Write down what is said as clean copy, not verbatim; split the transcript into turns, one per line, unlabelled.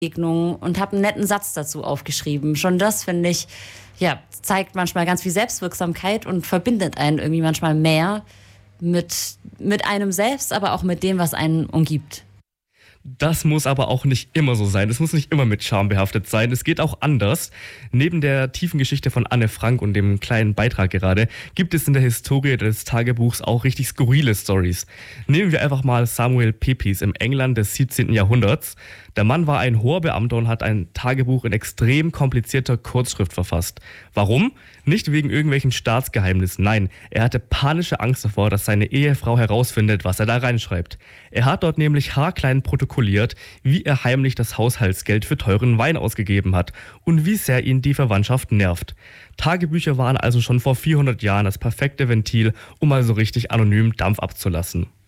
Begegnung und habe einen netten Satz dazu aufgeschrieben. Schon das, finde ich, ja, zeigt manchmal ganz viel Selbstwirksamkeit und verbindet einen irgendwie manchmal mehr mit einem selbst, aber auch mit dem, was einen umgibt.
Das muss aber auch nicht immer so sein. Es muss nicht immer mit Charme behaftet sein. Es geht auch anders. Neben der tiefen Geschichte von Anne Frank und dem kleinen Beitrag gerade, gibt es in der Historie des Tagebuchs auch richtig skurrile Stories. Nehmen wir einfach mal Samuel Pepys im England des 17. Jahrhunderts. Der Mann war ein hoher Beamter und hat ein Tagebuch in extrem komplizierter Kurzschrift verfasst. Warum? Nicht wegen irgendwelchen Staatsgeheimnissen, nein. Er hatte panische Angst davor, dass seine Ehefrau herausfindet, was er da reinschreibt. Er hat dort nämlich haarklein protokolliert, wie er heimlich das Haushaltsgeld für teuren Wein ausgegeben hat und wie sehr ihn die Verwandtschaft nervt. Tagebücher waren also schon vor 400 Jahren das perfekte Ventil, um mal so richtig anonym Dampf abzulassen.